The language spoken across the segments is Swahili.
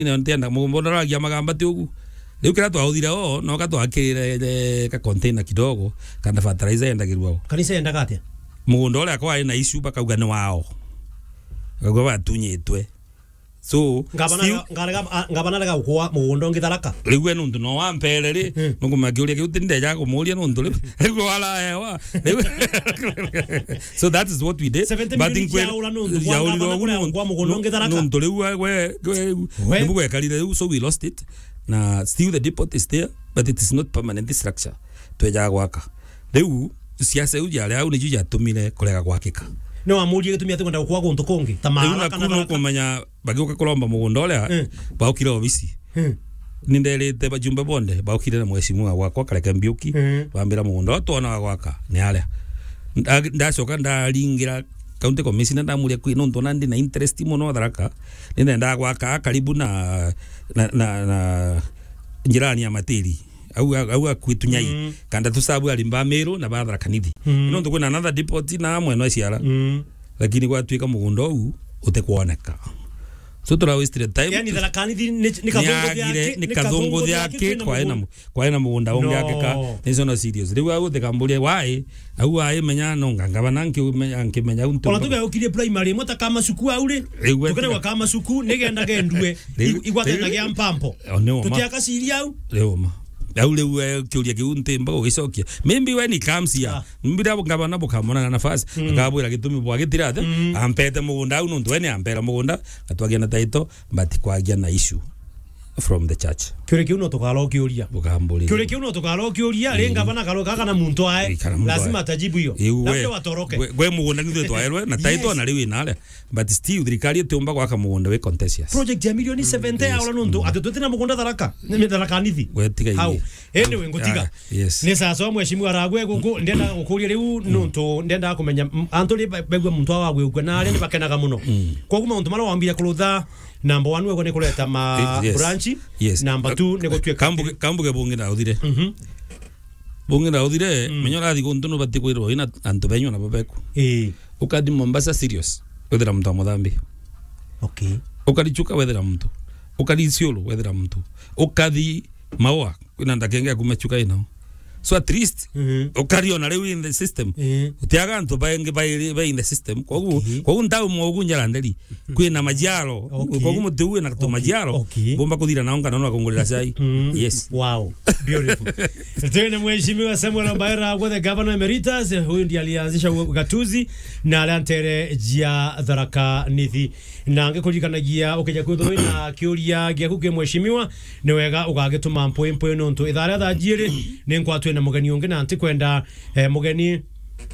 ina ntenda mugombora ya magamba ti ugu riu kira twahuthira no katwakirire ka container kidogo kana fertilizer endagirwa kanisa endaga atia mugunda uria kwa ina issue bakauga ni wao gwa batunyitwe so ngabana daga ukwa mugunda ngitharaka riu eno ndu no wampere ri nukumakiuria kiu tinde ja kumuria no ndu riu wala ewa so that is what we did but in ya kwa mugunda ngitharaka ndu riu we nibuwe kalire so we lost it na still the depot is there but it is not permanent structure tweja gwaka riu siasa uja ria ni juja tumire kurega gwakika no amurie gitumia twenda kwa gundu kungi tamara kana kumenya bagioka kulomba mugunda uria baukire obisi ninderete bajumbe bonde baukire na mweshimua gwakwa kareka mbiuki bambira mugunda otona gwaka ni aria ndacoka ndaringira county commissioner ndamuria kwi no ntona ndi na interest muno Tharaka nenda gwaka karibu na njirani ya materi au kwitunyai kanda tusabu alimba mero na badra kanithi no ndo kuna another depot na mweno ciara lakini kwa tuika mugunda u utekuoneka so tura wasted time yani Tharaka kanithi ni kadhongo yake kwa ina mugunda onge yake ka nizo no serious riwa u tekambulie wai au ai menya no ngangaba nanki menya untu ona tuga ukire primary mota kama suku aure tukene wa kama suku nigenda gendwe igwatena gya mpampo tutiaka siria au leoma aule kiuria kiuntemba ugicokia maybe when he comes here mbira ngabana bukamona na nafasi ngabwira gitumi bwa gitirate ampete mugunda au nundu ene ampera mugunda atwagia na taito but kwagia na issue from the church kiuria kiuno tukalo kiuria bukambuli kiuria kiuno tukalo kiuria lenga bana kalo kaka na muntu ae lazima atajibu hiyo labda watoroke gwe mugunda nitwe twaelwe na taito na riwi nale but still thirikari tumba gwaka mugunda we contentious project ya milioni 70 aula nundu atutwete na mugunda Tharaka ni Tharaka nithi gwetiga anyway ngotiga ni sasa mweshimwa aragwe guku ndenda gukuria riu nuntu ndenda kumenya anturi begwe muntu awagwe ugwe na ari ni bakenaga muno kwa kuma muntu mara wambira kulutha number 1 wego ne kuleta ma branch number 2 ne gotweka kambuge bungira uthire bungira uthire menyora thi guntu no bati kwirwo ina antu benyo na babeku ukadi Mombasa serious wethera mtu amudhambi okay ukadi chuka wethera mtu ukadi Isiolo wethera mtu ukadi mawa ina ndakenge kumechuka ino so at least ukariona lewe in the system utiaga antu baenge by in the system kwa ndau mwogunya ndeli kwina majaro kwa mutuwe na to majaro bomba kuthira naonga naona kongolera sai yes wow beautiful tena mheshimiwa Samuel Mbaira wa the governor emeritus huyu ndiye alianzisha ugatuzi na alantere jia Tharaka nithi na angekulikanagia ukija kwitho na kiuria giaku ke mheshimiwa ni wega ugagituma mpoempo nonto ithara thajire ni nkwatwe na mugeni ungi na anti kwenda mugeni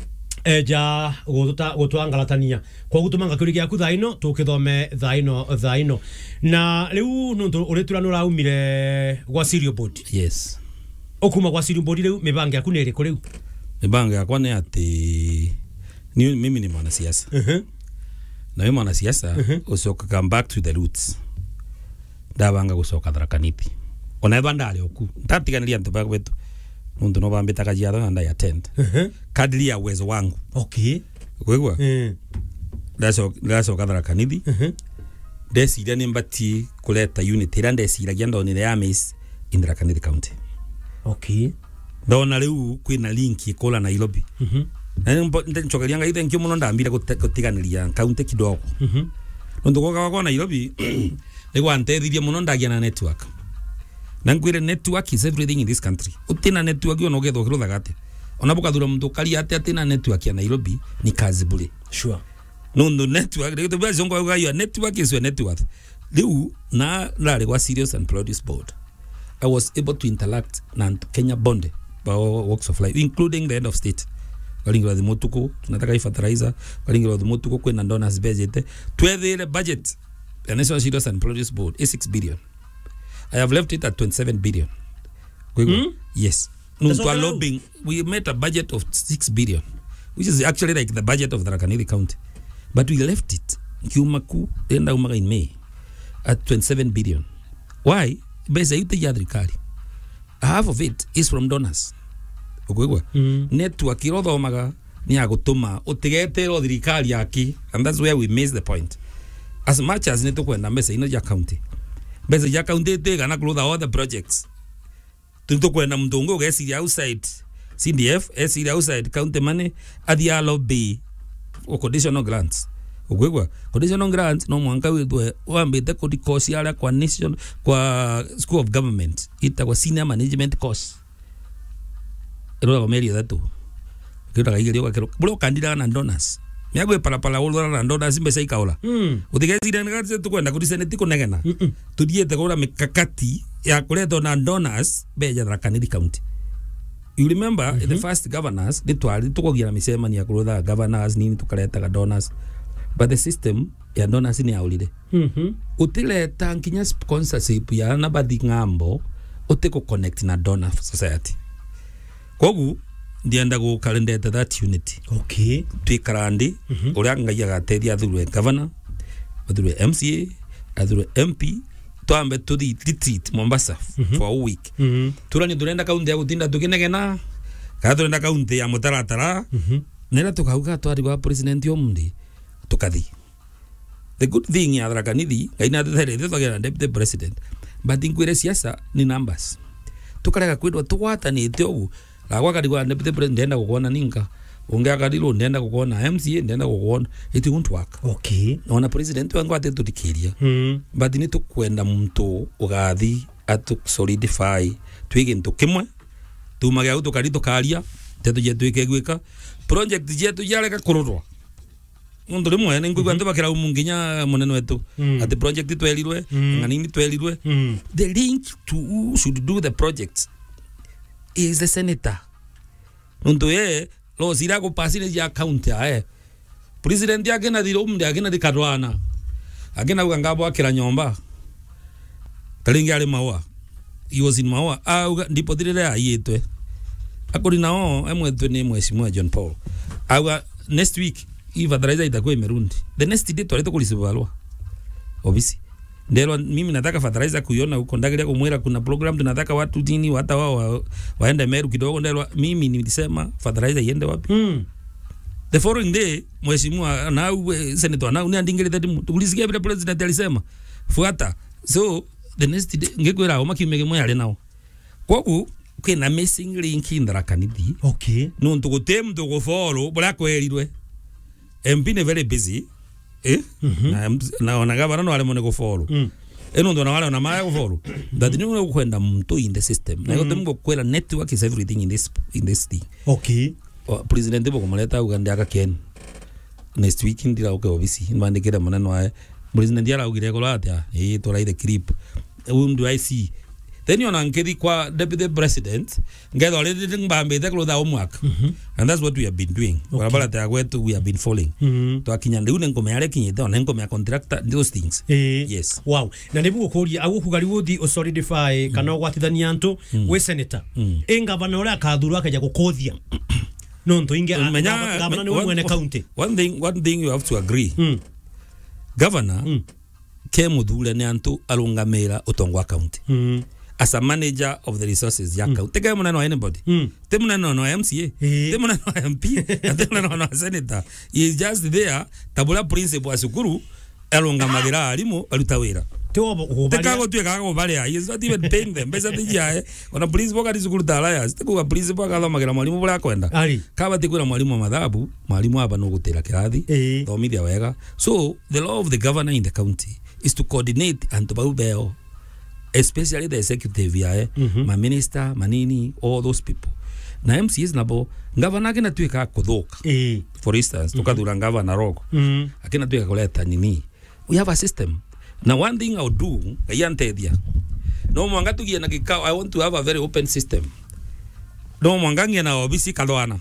ja gutwangalatania kwa gutuma ngakuri giaku thaino tukithome thaino na riu nonto uretura no raumire gwa serial board yes okuma gwa serial board riu mibange yaku nere ko riu mibange yakwa ni ati ni mimi ni mwana siasa na mimi mwana siasa usoka come back to the roots ndabanga gusoka Tharaka nithi ona bandale oku ndatiganiria ntu bagwetu nundu no bambita kajiado na ndai attend kadri ya uwezo wangu okay kwegwa ndasoka Tharaka nithi ndesiria ni mbati kuleta unity ira ndesiragia ndonire ya miss in Tharaka Nithi county okay ndona riu kwina link ikola na Nairobi nchokeria ngai thank you muno ndambira gutiganiria county kidogo nundu kwa Nairobi egwa ntethiria muno ndagia na network nangwire network is everything in this country utina network yo no getho kirutha gate ona bukathura muntu kali atina network ya Nairobi ni kazi bure sure no network rito bya zongo ga your network is your net worth liu na rari wa serious and produce board I was able to interact na Kenya bonde by works of life including the head of state walingira the motuko tunataka fertilizer walingira the motuko kwenda donors budget twethere budget the national serious and produce board is 6 billion I have left it at 27 billion. Yes. No, to lobbying, we made a budget of 6 billion, which is actually like the budget of Tharaka Nithi County. But we left it, Kiumaku, in May, at 27 billion. Why? Half of it is from donors. Network, ni agutuma utigete thirikari yaki, and that's where we missed the point. As much as neto kwenda mbesa ino ya county mbesa ya county te kana close all the projects tunto kwenda mtongo gesi outside CDF esi outside county money adia lobby o conditional grants ogwegwa conditional grants no mwanka witwe wambite kodi course yala kwa nation kwa school of government ita kwa senior management course ero ko meri datu kira kaigeli kwa kero bro candidate na donors miagwe pala ulora na donors mbesa ikaola utigezi ndanga ngati tukwenda kudi senate kunegena tudiete kora mikakati ya kuleta na donors beja Tharaka-Nithi county. You remember the first governors they twali tukogira misema ni ya kuleta governors nini tukaleta donors but the system ya donors ni aulide utileta nkinya sponsorship ya na bathi ngambo utiko connect na donor society kogu ndienda go calendar that unity okay twikarandi uria ngaiya gateria thurwe governor thurwe MCA thurwe MP twambe to the retreat Mombasa for a week turani turenda kaunti ya gutinda tukinegena ka turenda kaunti ya mutaratara nera tukauga twari wa president yomundi tukathi the good thing ya Tharaka-Nithi gaina there thogera deputy president but inkwire siasa ni numbers tukarega kwidwa tugwatanite ugu lagwa kadi kwa deputy president ndenda gukona ninka unga kadi lo ndenda gukona MCA ndenda gukona it won't work okay ona president wangu atetudikiria but ni tukwenda muntu ugathi atu solidify twige ntu kimwe tumage auto kadi tukaria tetu je twike gwika project je tu yareka kururwa ndo rimwe ni ngugwa ndabakira umunginya munene wetu at the project twelirwe nganini twelirwe the link to who should do the project is the senator ndo ye lo zira ko pasine ya county president yake na dilo mde agena dikadwana agena ugangabo akira nyomba kalingi ale mawa he was in mawa ndipo direle ayetwe akori nao emwetwe ni mheshimiwa John Paul next week if fertilizer itakuwa imerundi the next day twaleta kulisibalwa obisi ndelo mimi nataka fertilizer kuiona huko ndagilia kumwera kuna program tunataka watu dini hata wao waende Meru kidogo ndelo mimi nilisema fertilizer iende wapi the following day mheshimiwa na senator na uniandingeleta timu tukulisikia vile president alisema fuata so the next day ngekwera omakimege moyale nao kwaku kena missing link in Tharaka-Nithi okay nuntu gutem to follow bulakwelirwe MP ne very busy na ona gavana no ale mone go follow eno ndo na wale na maya go follow that ni uno kwenda mtu in the system na yote mgo kwela network is everything in this thing okay president bo kumleta uganda aka next week ndira uke obisi mbandikira maneno aye president yara ugire ko lata to like the clip do I see then you ngedi kwa deputy president ngedo le ngibambe te close homework and that's what we have been doing wala ta kwetu we have been following to akinyande une ngome yale kinyete ona ngome ya contractor those things yes wow na nebu koria agukugari wodi o solidify kana gwatithania antu we senator enga bana ora kathuru akaja gukothia no nto inge gavana ni mwene county one thing you have to agree governor ke mudhule ne antu alungamira utongwa county as a manager of the resources ya county tega muna no anybody temuna no MCA temuna no MP temuna no senator he is just there tabula principal asukuru alungamagira alimo alutawira tekago tweka go bale he is not even paying them besa tijia ona principal kali sukuru dalaya tekuwa principal kala magira mwalimu bula kwenda kaba tikura mwalimu madhabu mwalimu aba no gutera kirathi thomithia wega so the law of the governor in the county is to coordinate and to baubeo especially the executive ya ma minister manini all those people na MCs nabo ngavana kina tweka kuthoka for instance tukadura ngavana rogo akina tweka kuleta nini we have a system now one thing I'll do ayantedia no mwanga tugie na kikao I want to have a very open system no mwanga ngia na obisi kalwana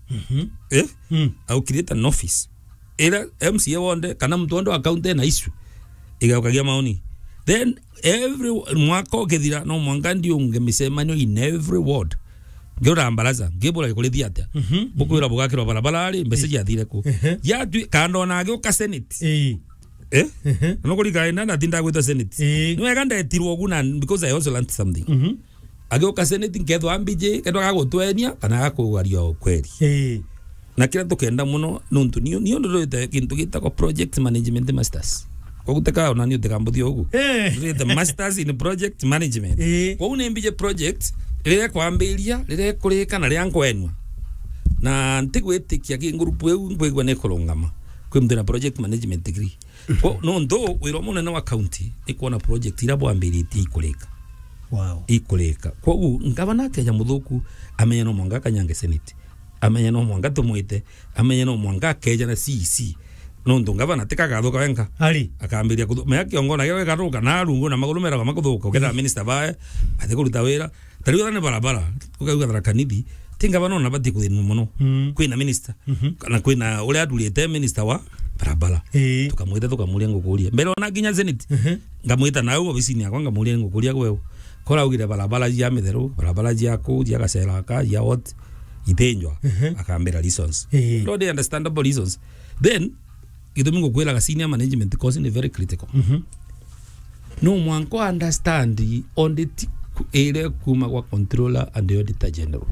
au create an office ila MCA wonde kana mtu ndo account na issue igaukagia maoni then every mwako kethira no mwanga ndio ngemisemanyo in every ward ngora ambalaza ngebola kulethia atia bukwira bugakira barabara ali message yathire ku ya kando na gyo ka senate no kuri gaina na tinda gwito senate no eganda etirwo guna because I also learned something agyo ka senate ngetho ambije kedo gagutwenia kana gakugario kweli na kila tukenda muno nuntu niyo ndo kintu gitako project management masters kwa guteka onani utekambuthio ugu the masters in project management kwa unembije project rire kwambiria rire kurika na ria nkwenwa na ntigwitikia kingurupu eu ngwigwa ne kolongama kwimdira project management degree kwa no ndo wiro munene wa county ni kuona project ira bwambiriti ikurika ikurika kwa ngabana Kenya muthuku amenya no mwanga kanyange senate amenya no mwanga tumwite amenya no mwanga keja na CC no ndungava nateka gathuka wenka ali akambiria kuthuma kiongona gewe garuka na rungu na magulumera ga makuthuka uketha minister bae athikuruta wira tariwa ne barabara ukauga Tharaka Nithi tinga bano na bati kuthinu muno kwina minister kana kwina ule adulite minister wa barabara tukamwita tukamuria ngukuria mbere ona ginya zenit ngamwita nawe obisini yakwa ngamuria ngukuria gwewe kora ugire barabara ya mitheru barabara ya ku ya gaceraka ya what itenjwa akambira reasons no they understandable reasons then idomingo kwela senior management course is very critical no mwanko understand on the area kuma kwa controller and the auditor general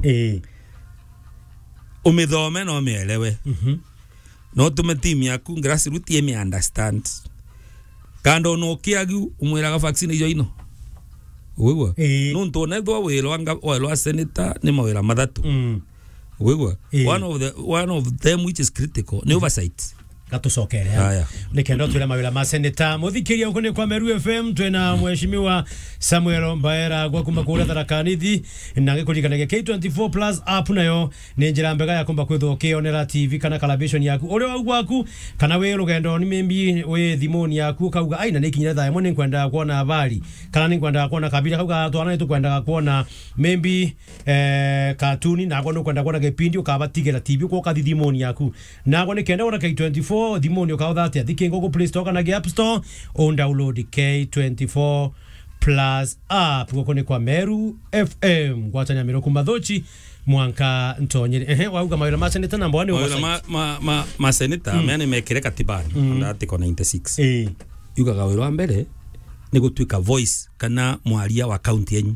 umithome no meelewe no tume team yaku grassroots ye understand kando no kiagu umwira ga vaccine jo ino wewe no ntone thwa wiro anga wa senator ni mawira mathatu wewe one of them which is critical ni oversight gatusokere nikendo twira mawira ma senator muthikiria uko ni kwa Meru FM twena mheshimiwa Samuel Mbaera gwa kuma kura Tharaka Nithi na gikurikanagia K24 plus app nayo ni njira mbega ya kumba kwithokea onera TV kana television yaku uri waku kana we rugendo ni membi we thimoni yaku kauga aina ni kinyira thae mone kwenda kuona habari kana ni kwenda kuona kabira kauga twana tu kwenda kuona membi cartoon na gono kwenda kuona gipindi ukabatigera TV ko ka thimoni yaku na gono kenda ora K24 thimoni ukautha atia thikingo go Play Store kana App Store on download K24 plus app gukone kwa Meru FM gwatanya Meru kumathochi mwanka ntonyere wauga mawira ma senator namba 1 wauga ma senator mene mekire katibani on article 96 yuga gawiro mbere ni gutwika voice kana mwaria wa county yenyu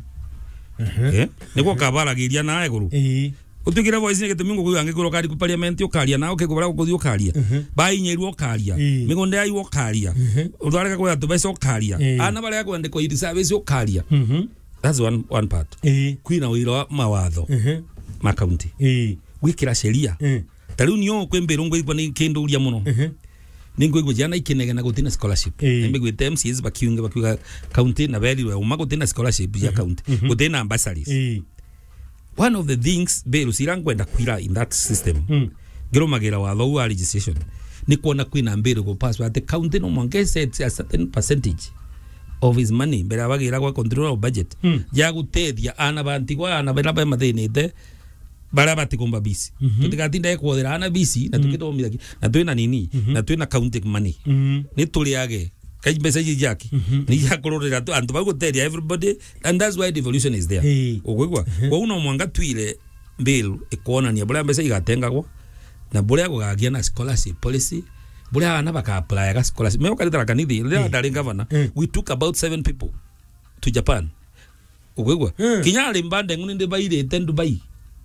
niko kabaragiria nae guru utukira voice ni gitumingo kuyo angikuro kari ku parliament ukaria na ukigura kuthi ukaria bai nyeru ukaria migonde ayi ukaria uthareka kwa tubesa ukaria ana bare yako ndiko iri service ukaria that's one part kwina wiro mawatho ma county wikira sheria tariu niyo kwembero ngwe kwa ni kendo uria muno ningo igwe jana ikinege na gutina scholarship mbegwe TMCs bakiunga county na beli we umagutina scholarship ya county gutina ambassadors one of the things bero sirangwenda kwira in that system gero magera wa law legislation ni kuona kwina mbere go pass at the county no mwange set a certain percentage of his money bera bagira kwa control of budget ya gutethia ana bantigwa ana bera ba mathenete bara batikomba bisi tutikatinda ekwodera ana bisi na tukitomira na twina nini na twina county money ni tuliage kai message yake ni yakororera tu antu baguteria everybody and that's why devolution is there ogwegwa kwa uno mwanga twile bill ikona ni bula message igatenga kwa na bula kugagia na scholarship policy bula ana baka apply ga scholarship me okali Tharaka Nithi le ndari governor we took about 7 people to Japan ogwegwa kinyali mbande nguni ndi baire tendu bai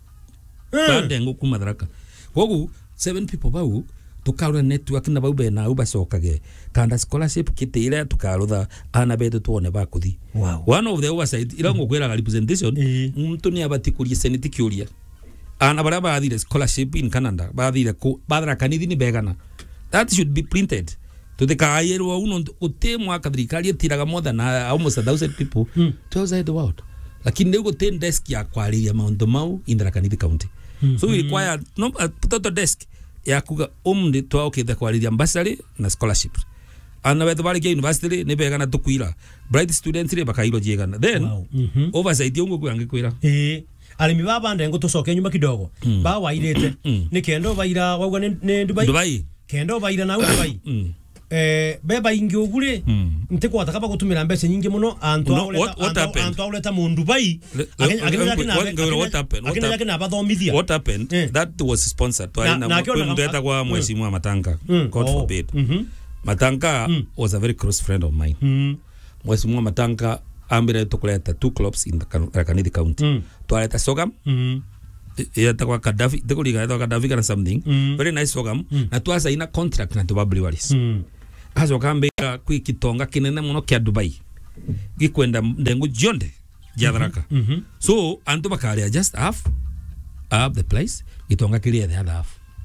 bande ngukuma Tharaka wogu 7 people bau tukaura network na bau be na ubasokage kanda scholarship kitira tukarutha ana betu tuone bakuthi one of the oversight irango kwera representation muntu ni abatikurie senate kiuria ana bara bathire scholarship in Canada bathire ku Tharaka Nithi ni begana that should be printed to the kaayero uno utemwa kadrikali tiraga more than almost 1000 people to outside the world lakini leo ten desk ya kwaliria Mount Mau in Tharaka Nithi county so we require no put desk ya kuga umndi twa okitha kwaliria ambassador na scholarship ana wetu bali ke university ne begana tukwira bright students re bakairo jegana then oversight yongo kwangikwira alimi baba ndengo tusoke nyuma kidogo ba wairete ni kendo baira wauga ne Dubai kendo baira na Dubai beba ingi ogure nteko watakaba gutumira mbese nyingi muno antu auleta mu Dubai what happened that was sponsored to na kwenda kwa mheshimiwa Matanga God forbid Matanga was a very close friend of mine mheshimiwa Matanga ambire tukuleta 2 clubs in the Tharaka Nithi county tualeta Sogam kwa Kadafi tekoliga Kadafi kana something very nice Sogam na tuasa ina contract na Tubabli Waris acoka mbira kwi kitonga kinene muno kia Dubai gikwenda ndengu jonde jatharaka so antu bakaria just half the place gitonga kiria the other half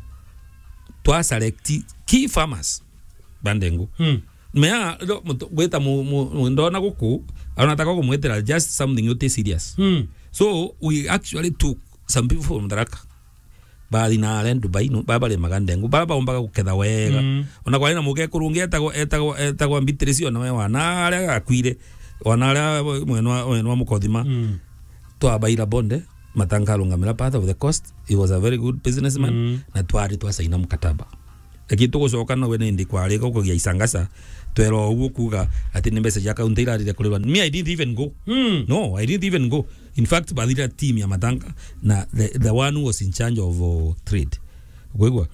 twa select key farmers bandengu mea gweta ndona guku anataka kumwetera just something yote serious so we actually took some people from Tharaka bali na ale Dubai no baba le magandengu baba ombaga guketha wega ona kwa ina muge kurungi etagwa Mbitirisi ona we wana ale akwire wana ale mwenwa mukothima twabaira bonde matangalungamira part of the cost. He was a very good businessman na twari twasaina mukataba lakini tugucoka no we ndi kwari ko kugia isangasa twero ugu kuga ati ni message ya county irarire kulirwa. Me I didn't even go. No, I didn't even go. In fact badira team ya matanga na the one who was in charge of trade gwegwa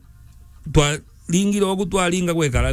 twa lingiro ogu twalinga gwekara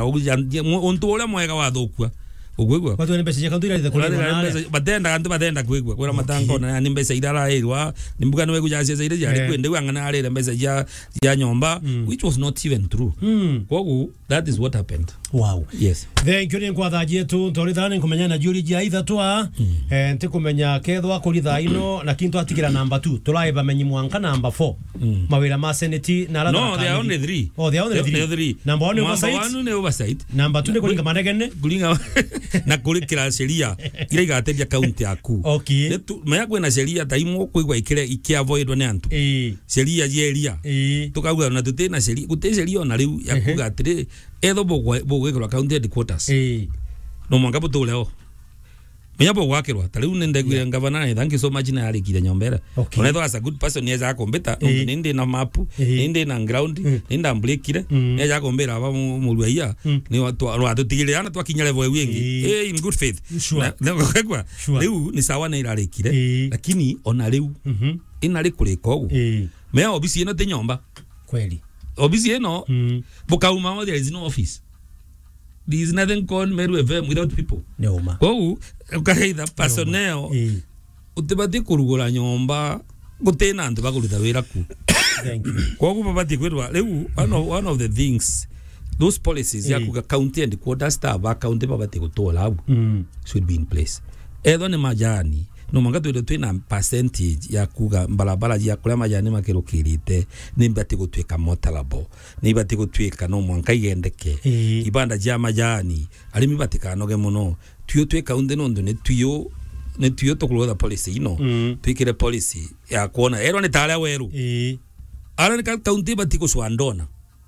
ontu ule mwega wathukua ogwegwa watu ni message ya county irarire kulirwa batenda antu batenda gwegwa kwera matanga ona ni message irarairwa ni mbuga no wegujacia zaire ya kwende wangana arire message ya nyomba which was not even true. Kogu that is what happened. Wow. Yes. Thank you kwa thaji tu torithana kumenya na juri jia itha twa nti kumenya kethwa kuritha ino na kintu atikira number 2 turaiba menyi mwanka number 4 mawira ma senate na la. No, they are only 3. Oh, they are only 3. Number 1 oversight. Number 2 ni kulinga manegene kulinga na kulikira sheria ira igateria county yaku. Okay. Meya kwena sheria taimo kuigwa ikire ikiavoidwa ne antu sheria yeria tukauga na tutena sheria gute sheria ona riu yakuga atire etho bogwekirwa county headquarters no mwanga buto leo menya bogwakirwa tariu nendegwire governor thank you so much na alikire nyombera onetho as a good person yeza akombeta ninde na map ninde na ground ninda mbrekire yeza akombera aba mulwaia ni watu atutigirana twakinya level wengi in good faith na kwekwa riu ni sawa na iralikire lakini ona riu inari kureka ugu meya obisi eno te nyomba kweli obisi eno bukauma there is no office. There is nothing called Meru FM without people. No ma. Kwa ukaheitha personnel utibati kurugura nyomba gutena antu bakuruta wira ku. Thank you. Kwa babati kwirwa riu one of the things those policies ya kuga county and quarter staff account babati gutola abu should be in place. Etho ni majani no manga twina percentage ya kuga barabara ya kula majani makirukirite ni mbati gutwika motalabo ni mbati gutwika no mwanka igendeke ibanda ja majani alimi batikanoge muno tuyo tweka unde nondo ne tuyo tokuloda policy ino twikire policy ya kuona ero ni tale weru ara ni county batiko swandona.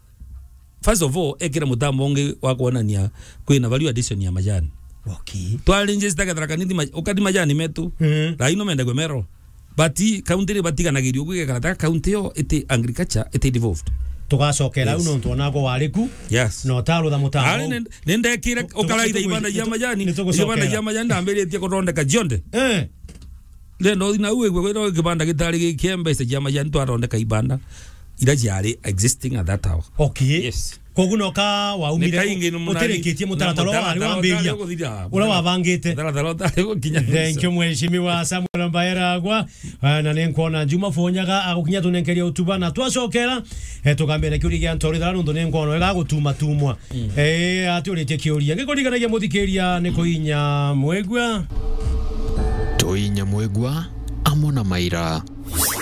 First of all ekira mutambonge wa kuonania kwina value addition ya majani. Okay. Twalinje sitaka nindi ukati majani metu raino menda gwemero bati county bati kanagirio gwikara ta county yo ite agriculture ite devolved tugacokera uno ntonago wariku no taro da mutambo nende kire ukaraida ibanda ya majani ndambiritie kurondeka jonde lendo ina uwe gwero kibanda gitari gikiembe se ya majani twarondeka ibanda ira jari existing at that hour. Okay. Yes. Koguno ka waumire utereketie mutarataro ari wambiria ura wabangite thank you mheshimiwa Samuel Mbaera gwa na nenkona Juma Fonyaga agukinya tunenkeria utuba na twacokera tukambere kiuri gya ntorithana ndo nenkono ega gutuma tumwa aturetie kiuria gikuriganagia muthikeria niko inya mwegwa toinya mwegwa amona maira.